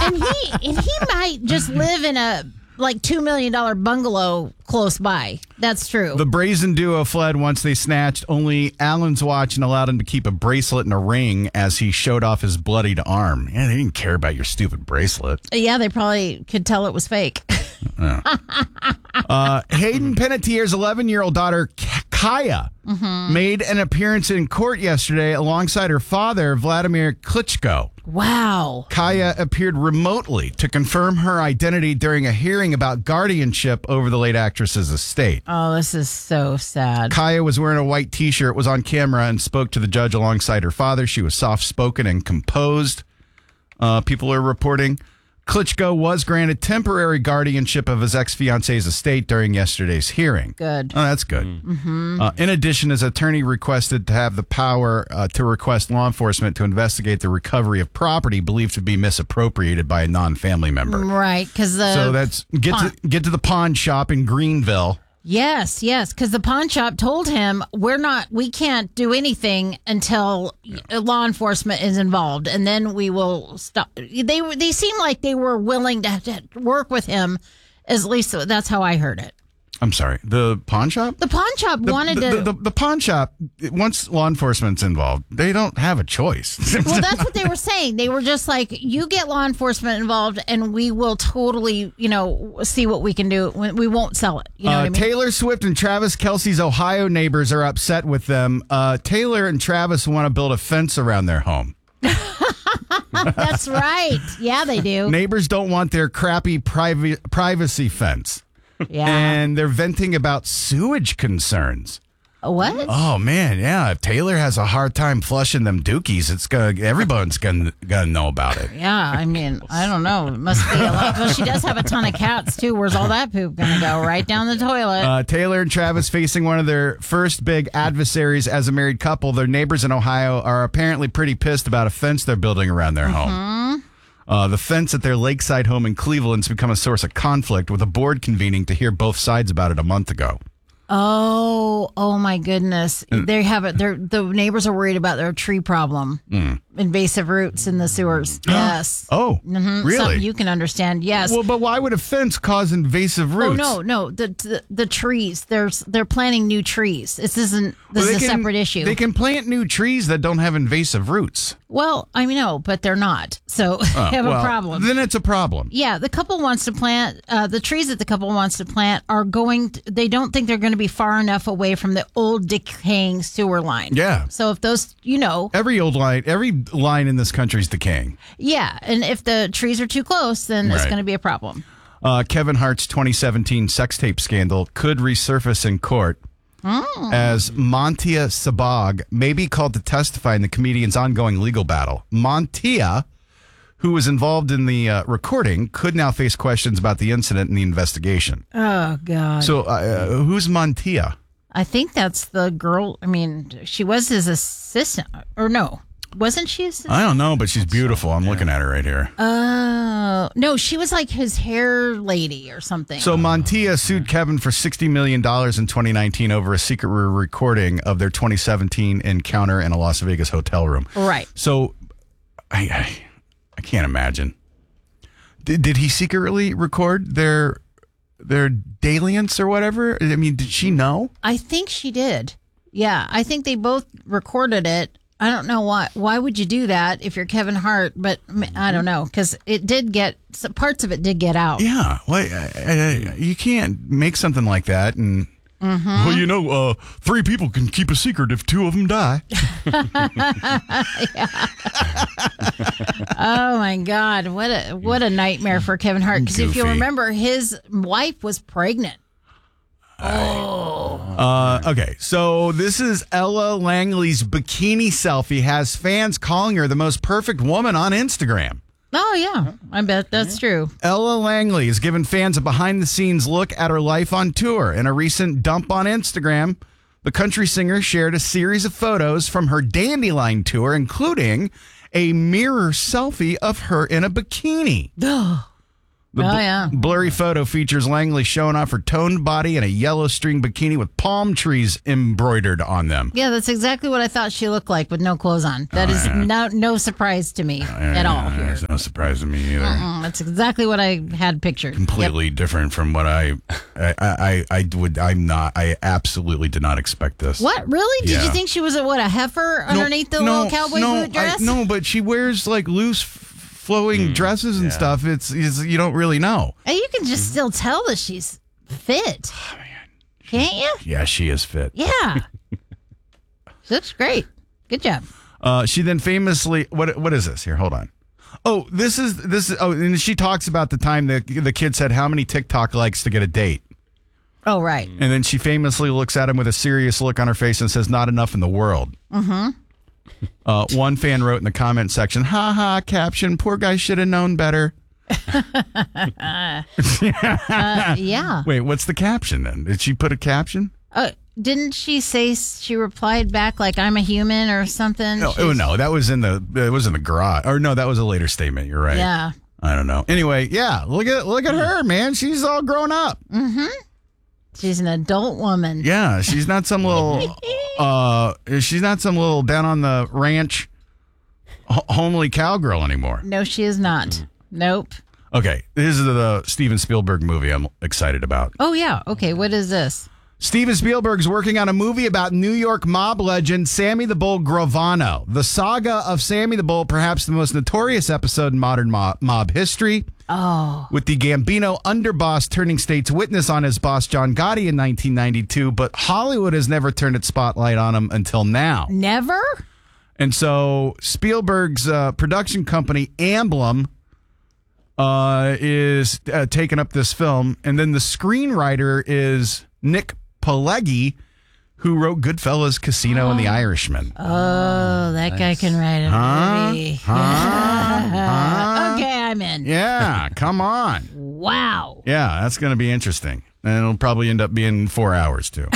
and he might just live in a like $2 million bungalow close by. That's true. The brazen duo fled once they snatched only Allen's watch and allowed him to keep a bracelet and a ring as he showed off his bloodied arm. Yeah, they didn't care about your stupid bracelet. Yeah, they probably could tell it was fake. Hayden Panettiere's 11-year-old daughter, Kaya, made an appearance in court yesterday alongside her father, Vladimir Klitschko. Wow. Kaya appeared remotely to confirm her identity during a hearing about guardianship over the late actress's estate. Oh, this is so sad. Kaya was wearing a white T-shirt, was on camera, and spoke to the judge alongside her father. She was soft-spoken and composed, people are reporting. Klitschko was granted temporary guardianship of his ex-fiance's estate during yesterday's hearing. Good. Oh, that's good. In addition, his attorney requested to have the power to request law enforcement to investigate the recovery of property believed to be misappropriated by a non-family member. Right, because So that's get to the pawn shop in Greenville. Yes, because the pawn shop told him we can't do anything until law enforcement is involved, and then we will stop. They seem like they were willing to work with him. At least that's how I heard it. I'm sorry, the pawn shop? The pawn shop wanted to... The pawn shop, once law enforcement's involved, they don't have a choice. Well, that's what they were saying. They were just like, you get law enforcement involved and we will totally, see what we can do. We won't sell it. You know what I mean? Taylor Swift and Travis Kelce's Ohio neighbors are upset with them. Taylor and Travis want to build a fence around their home. That's right. Yeah, they do. Neighbors don't want their crappy privacy fence. Yeah. And they're venting about sewage concerns. What? Oh man, yeah. If Taylor has a hard time flushing them dookies, everyone's gonna know about it. Yeah, I mean, I don't know. It must be a lot. Well, she does have a ton of cats too. Where's all that poop gonna go? Right down the toilet. Taylor and Travis facing one of their first big adversaries as a married couple. Their neighbors in Ohio are apparently pretty pissed about a fence they're building around their home. The fence at their lakeside home in Cleveland has become a source of conflict, with a board convening to hear both sides about it a month ago. Oh my goodness. They have it. The neighbors are worried about their tree problem. Invasive roots in the sewers. Yes. Oh, really? Something you can understand. Yes. Well, but why would a fence cause invasive roots? Oh, no. The trees. They're planting new trees. This is a separate issue. They can plant new trees that don't have invasive roots. Well, I know, but they're not. So they have a problem. Then it's a problem. Yeah, the couple wants to plant, the trees that the couple wants to plant they don't think they're going to be far enough away from the old decaying sewer line. Yeah. So if those, Every line in this country is decaying. Yeah, and if the trees are too close, then it's going to be a problem. Kevin Hart's 2017 sex tape scandal could resurface in court as Mantia Sabag may be called to testify in the comedian's ongoing legal battle. Mantia, who was involved in the recording, could now face questions about the incident and the investigation. Oh, God. So who's Mantia? I think that's the girl. I mean, she was his assistant. Or no. Wasn't she? I don't know, but she's beautiful. I'm looking at her right here. Oh, no, she was like his hair lady or something. So Mantia sued Kevin for $60 million in 2019 over a secret recording of their 2017 encounter in a Las Vegas hotel room. Right. So I can't imagine. Did he secretly record their dalliance or whatever? I mean, did she know? I think she did. Yeah, I think they both recorded it. I don't know why. Why would you do that if you're Kevin Hart? But I don't know, because parts of it did get out. Yeah, you can't make something like that and. Well, 3 people can keep a secret if 2 of them die. Oh my God, what a nightmare for Kevin Hart. Because if you remember, his wife was pregnant. Okay, so this is Ella Langley's bikini selfie has fans calling her the most perfect woman on Instagram. Oh, yeah. I bet that's true. Ella Langley has given fans a behind-the-scenes look at her life on tour. In a recent dump on Instagram, the country singer shared a series of photos from her Dandelion tour, including a mirror selfie of her in a bikini. The blurry photo features Langley showing off her toned body in a yellow string bikini with palm trees embroidered on them. Yeah, that's exactly what I thought she looked like with no clothes on. That is no surprise to me at all. It's no surprise to me either. That's exactly what I had pictured. Completely different from what I absolutely did not expect this. What, really? Did you think she was a heifer underneath the little cowboy boot dress? No, but she wears like loose flowing dresses and stuff. It's you don't really know. And you can just still tell that she's fit. Oh, man. Can't you? Yeah, she is fit. Yeah. She looks great. Good job. She then famously, what is this? Here, hold on. Oh, this is. Oh, and she talks about the time the kid said how many TikTok likes to get a date. Oh, right. And then she famously looks at him with a serious look on her face and says, "Not enough in the world." Mm-hmm. One fan wrote in the comment section, "Ha ha, caption, poor guy should have known better." Yeah. Wait, what's the caption then? Did she put a caption? Didn't she say she replied back like I'm a human or something? No, that was in the garage. Or no, that was a later statement. You're right. Yeah. I don't know. Anyway, yeah, look at her, man. She's all grown up. Mm-hmm. She's an adult woman. Yeah, she's not some little down on the ranch homely cowgirl anymore. No, she is not. Nope. Okay, this is the Steven Spielberg movie I'm excited about. Oh, yeah. Okay, what is this? Steven Spielberg's working on a movie about New York mob legend Sammy the Bull Gravano. The saga of Sammy the Bull, perhaps the most notorious episode in modern mob history. Oh. With the Gambino underboss turning state's witness on his boss John Gotti in 1992, but Hollywood has never turned its spotlight on him until now. Never? And so Spielberg's production company, Amblin, is taking up this film. And then the screenwriter is Nick Pileggi, who wrote Goodfellas, Casino, and The Irishman. Oh, that guy can write a movie. Okay, I'm in. Yeah, come on. Wow. Yeah, that's going to be interesting. And it'll probably end up being 4 hours, too.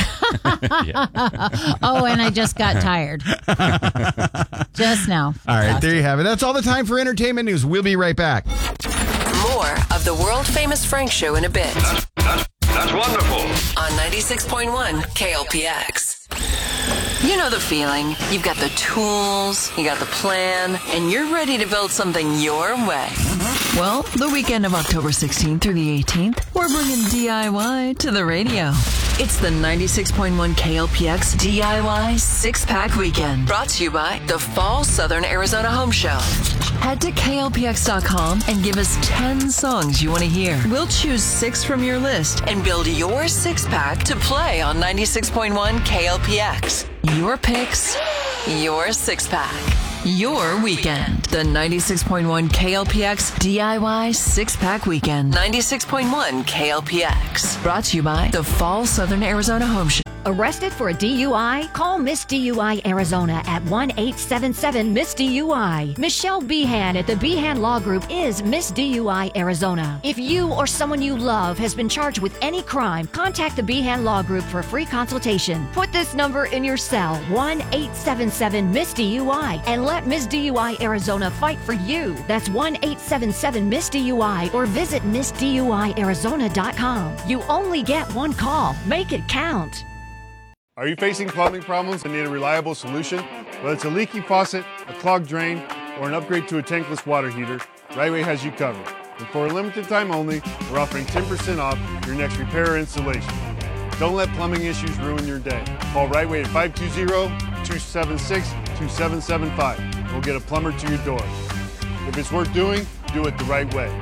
Oh, and I just got tired. Just now. All right, there you have it. That's all the time for entertainment news. We'll be right back. More of the world-famous Frank Show in a bit. That's wonderful. On 96.1 KLPX. You know the feeling. You've got the tools, you got the plan, and you're ready to build something your way. Well, the weekend of October 16th through the 18th, we're bringing DIY to the radio. It's the 96.1 KLPX DIY 6-Pack Weekend. Brought to you by the Fall Southern Arizona Home Show. Head to KLPX.com and give us 10 songs you want to hear. We'll choose 6 from your list and build your 6-pack to play on 96.1 KLPX. Your picks, your 6-pack. Your weekend. The 96.1 KLPX DIY 6-Pack Weekend. 96.1 KLPX. Brought to you by the Fall Southern Arizona Home Show. Arrested for a DUI? Call Miss DUI Arizona at 1-877-MISS-DUI. Michelle Behan at the Behan Law Group is Miss DUI Arizona. If you or someone you love has been charged with any crime, contact the Behan Law Group for a free consultation. Put this number in your cell, 1-877-MISS-DUI, and let Miss DUI Arizona fight for you. That's 1-877-MISS-DUI or visit MissDUIArizona.com. You only get one call. Make it count. Are you facing plumbing problems and need a reliable solution? Whether it's a leaky faucet, a clogged drain, or an upgrade to a tankless water heater, Rightway has you covered. And for a limited time only, we're offering 10% off your next repair or installation. Don't let plumbing issues ruin your day. Call Rightway at 520-276-2775. We'll get a plumber to your door. If it's worth doing, do it the right way.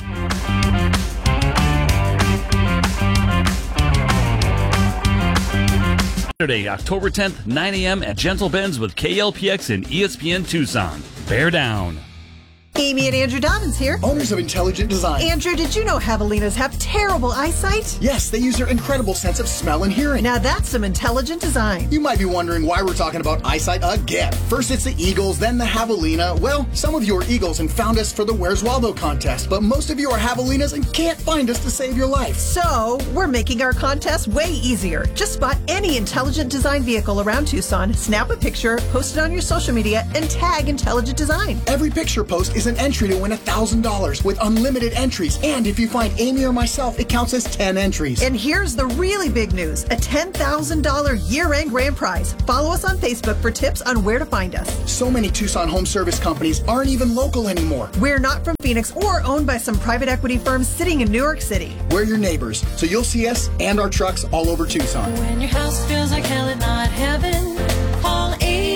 Saturday, October 10th, 9 a.m. at Gentle Ben's with KLPX and ESPN Tucson. Bear down. Amy and Andrew Dobbins here. Owners of Intelligent Design. Andrew, did you know javelinas have terrible eyesight? Yes, they use their incredible sense of smell and hearing. Now that's some intelligent design. You might be wondering why we're talking about eyesight again. First it's the Eagles, then the javelina. Well, some of you are Eagles and found us for the Where's Waldo contest, but most of you are javelinas and can't find us to save your life. So, we're making our contest way easier. Just spot any intelligent design vehicle around Tucson, snap a picture, post it on your social media, and tag Intelligent Design. Every picture post is is an entry to win $1,000 with unlimited entries. And if you find Amy or myself, it counts as 10 entries. And here's the really big news, a $10,000 year-end grand prize. Follow us on Facebook for tips on where to find us. So many Tucson home service companies aren't even local anymore. We're not from Phoenix or owned by some private equity firms sitting in New York City. We're your neighbors, so you'll see us and our trucks all over Tucson. When your house feels like hell and not heaven, call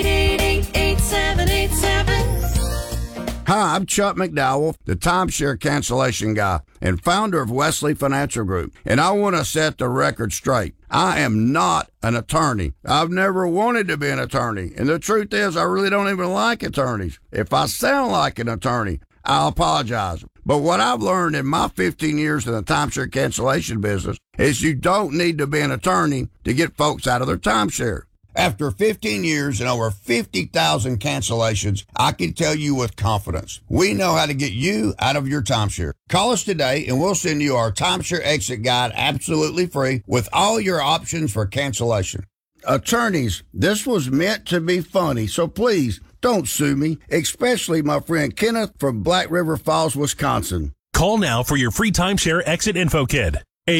888-8787. Hi, I'm Chuck McDowell, the timeshare cancellation guy and founder of Wesley Financial Group, and I want to set the record straight. I am not an attorney. I've never wanted to be an attorney, and the truth is I really don't even like attorneys. If I sound like an attorney, I'll apologize. But what I've learned in my 15 years in the timeshare cancellation business is you don't need to be an attorney to get folks out of their timeshare. After 15 years and over 50,000 cancellations, I can tell you with confidence, we know how to get you out of your timeshare. Call us today and we'll send you our timeshare exit guide absolutely free with all your options for cancellation. Attorneys, this was meant to be funny, so please don't sue me, especially my friend Kenneth from Black River Falls, Wisconsin. Call now for your free timeshare exit info kit.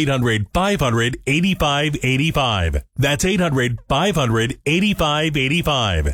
800-500-8585. That's 800-500-8585.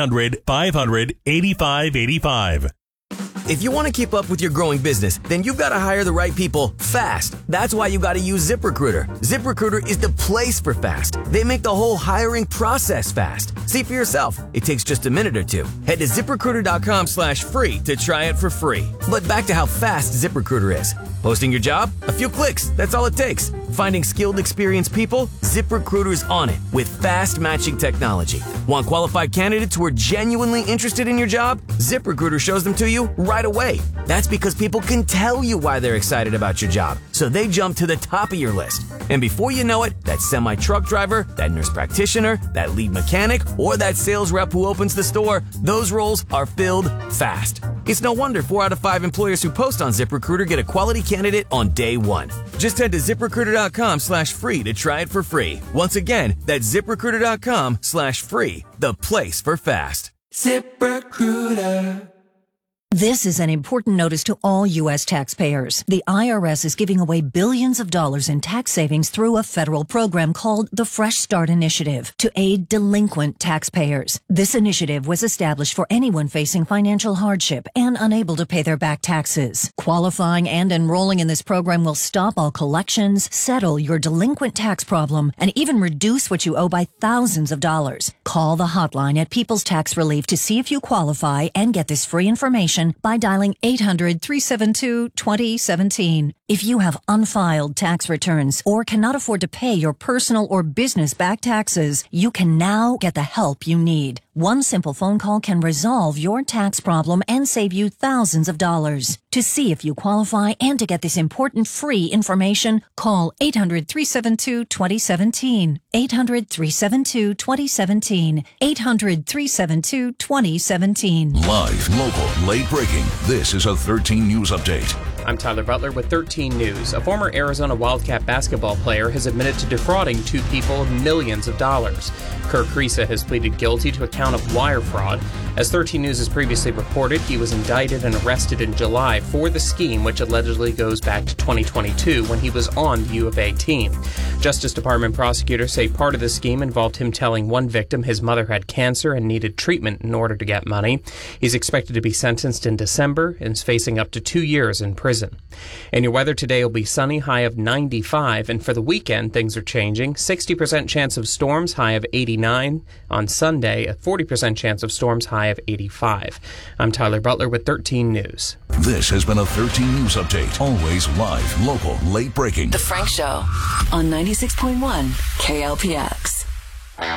800-500-8585. If you want to keep up with your growing business, then you've got to hire the right people fast. That's why you got to use ZipRecruiter. ZipRecruiter is the place for fast. They make the whole hiring process fast. See for yourself. It takes just a minute or two. Head to ZipRecruiter.com/free to try it for free. But back to how fast ZipRecruiter is. Posting your job? A few clicks. That's all it takes. Finding skilled, experienced people? ZipRecruiter's on it with fast matching technology. Want qualified candidates who are genuinely interested in your job? ZipRecruiter shows them to you right away. That's because people can tell you why they're excited about your job, so they jump to the top of your list. And before you know it, that semi-truck driver, that nurse practitioner, that lead mechanic, or that sales rep who opens the store, those roles are filled fast. It's no wonder 4 out of 5 employers who post on ZipRecruiter get a quality candidate on day one. Just head to ZipRecruiter.com/free to try it for free. Once again, that's ZipRecruiter.com/free, the place for fast. ZipRecruiter. This is an important notice to all U.S. taxpayers. The IRS is giving away billions of dollars in tax savings through a federal program called the Fresh Start Initiative to aid delinquent taxpayers. This initiative was established for anyone facing financial hardship and unable to pay their back taxes. Qualifying and enrolling in this program will stop all collections, settle your delinquent tax problem, and even reduce what you owe by thousands of dollars. Call the hotline at People's Tax Relief to see if you qualify and get this free information by dialing 800-372-2017. If you have unfiled tax returns or cannot afford to pay your personal or business back taxes, you can now get the help you need. One simple phone call can resolve your tax problem and save you thousands of dollars. To see if you qualify and to get this important free information, call 800-372-2017. 800-372-2017. 800-372-2017. Live, local, late breaking. This is a 13 News Update. I'm Tyler Butler with 13 News. A former Arizona Wildcat basketball player has admitted to defrauding 2 people of millions of dollars. Kirk Risa has pleaded guilty to a count of wire fraud. As 13 News has previously reported, he was indicted and arrested in July for the scheme, which allegedly goes back to 2022 when he was on the U of A team. Justice Department prosecutors say part of the scheme involved him telling one victim his mother had cancer and needed treatment in order to get money. He's expected to be sentenced in December and is facing up to 2 years in prison. And your weather today will be sunny, high of 95, and for the weekend, things are changing. 60% chance of storms, high of 89. On Sunday, a 40% chance of storms, high of 85. I'm Tyler Butler with 13 News. This has been a 13 News Update. Always live, local, late breaking. The Frank Show on 96.1 KLPX.